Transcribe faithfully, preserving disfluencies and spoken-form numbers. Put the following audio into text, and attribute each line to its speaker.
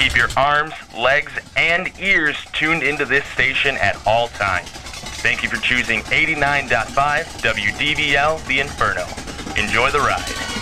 Speaker 1: Keep your arms, legs, and ears tuned into this station at all times. Thank you for choosing eighty-nine point five W D V L The Inferno. Enjoy the ride.